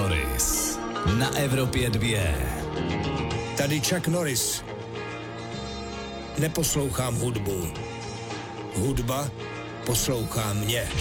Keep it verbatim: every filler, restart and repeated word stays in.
Norris na Evropě dvě. Tady Chuck Norris. Neposlouchám hudbu. Hudba poslouchá mě.